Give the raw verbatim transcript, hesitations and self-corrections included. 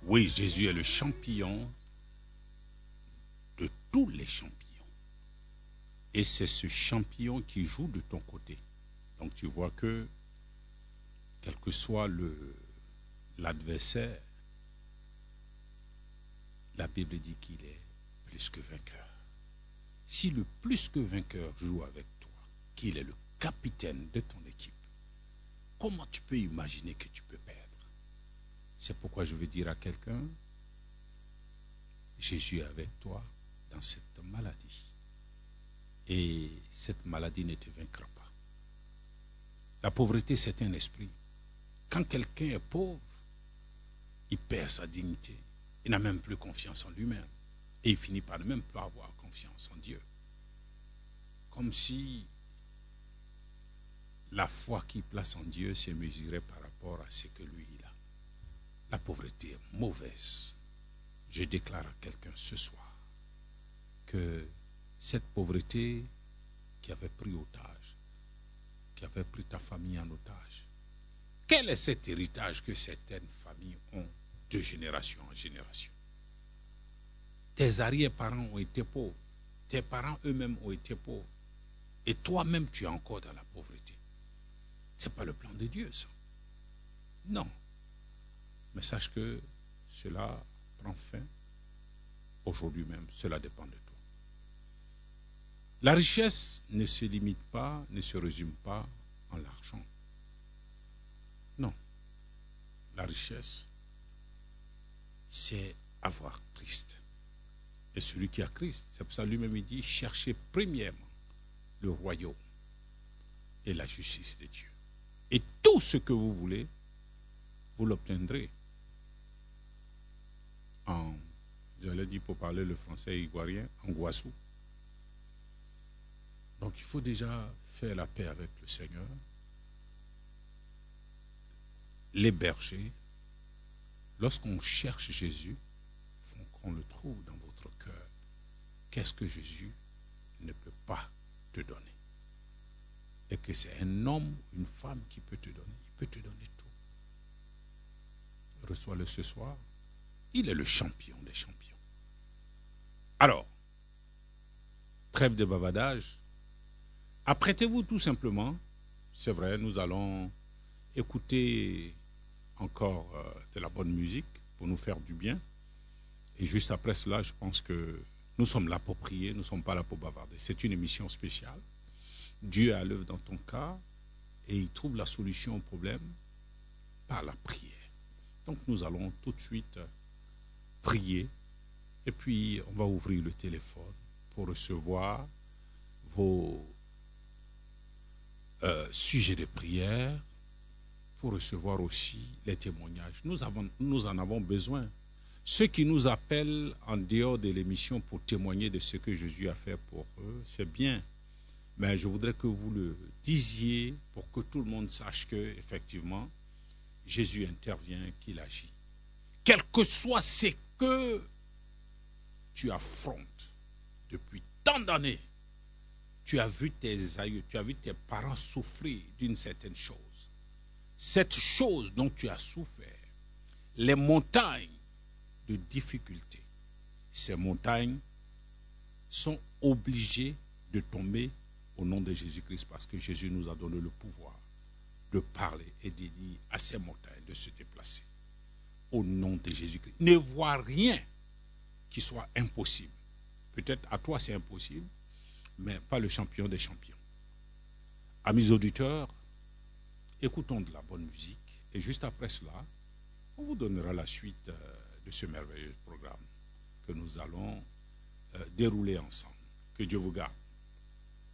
Oui, Jésus est le champion de tous les champions. Et c'est ce champion qui joue de ton côté. Donc tu vois que, quel que soit le, l'adversaire, la Bible dit qu'il est plus que vainqueur. Si le plus que vainqueur joue avec toi, qu'il est le capitaine de ton équipe, comment tu peux imaginer que tu peux perdre? C'est pourquoi je veux dire à quelqu'un, Jésus est avec toi dans cette maladie. Et cette maladie ne te vaincra pas. La pauvreté, c'est un esprit. Quand quelqu'un est pauvre, il perd sa dignité. Il n'a même plus confiance en lui-même. Et il finit par ne même pas avoir confiance en Dieu. Comme si la foi qu'il place en Dieu se mesurait par rapport à ce que lui il a. La pauvreté est mauvaise. Je déclare à quelqu'un ce soir que cette pauvreté qui avait pris otage, qui avait pris ta famille en otage, quel est cet héritage que certaines familles ont de génération en génération? Tes arrière-parents ont été pauvres, tes parents eux-mêmes ont été pauvres, et toi-même tu es encore dans la pauvreté. Ce n'est pas le plan de Dieu, ça. Non. Mais sache que cela prend fin aujourd'hui même, cela dépend de toi. La richesse ne se limite pas, ne se résume pas en l'argent. Non. La richesse, c'est avoir Christ. Et celui qui a Christ, c'est pour ça lui-même il dit, cherchez premièrement le royaume et la justice de Dieu. Et tout ce que vous voulez, vous l'obtiendrez. En, j'allais dire pour parler le français ivoirien, en Guassou. Donc il faut déjà faire la paix avec le Seigneur, l'héberger. Lorsqu'on cherche Jésus, il faut qu'on le trouve dans votre cœur. Qu'est-ce que Jésus ne peut pas te donner? Et que c'est un homme, une femme qui peut te donner. Il peut te donner tout. Reçois-le ce soir. Il est le champion des champions. Alors, trêve de bavardage. Apprêtez-vous tout simplement. C'est vrai, nous allons écouter encore euh, de la bonne musique pour nous faire du bien. Et juste après cela, je pense que nous sommes là pour prier, nous ne sommes pas là pour bavarder. C'est une émission spéciale. Dieu est à l'œuvre dans ton cas et il trouve la solution au problème par la prière. Donc nous allons tout de suite prier et puis on va ouvrir le téléphone pour recevoir vos euh, sujets de prière, pour recevoir aussi les témoignages. Nous, avons, nous en avons besoin. Ceux qui nous appellent en dehors de l'émission pour témoigner de ce que Jésus a fait pour eux, c'est bien. Mais je voudrais que vous le disiez pour que tout le monde sache que, effectivement, Jésus intervient, qu'il agit. Quel que soit ce que tu affrontes depuis tant d'années, tu as vu tes aïeux, tu as vu tes parents souffrir d'une certaine chose. Cette chose dont tu as souffert, les montagnes de difficultés, ces montagnes sont obligées de tomber au nom de Jésus-Christ parce que Jésus nous a donné le pouvoir de parler et de dire à ces montagnes de se déplacer. Au nom de Jésus-Christ. Ne vois rien qui soit impossible. Peut-être à toi c'est impossible, mais pas le champion des champions. Amis auditeurs, écoutons de la bonne musique et juste après cela, on vous donnera la suite de ce merveilleux programme que nous allons dérouler ensemble. Que Dieu vous garde.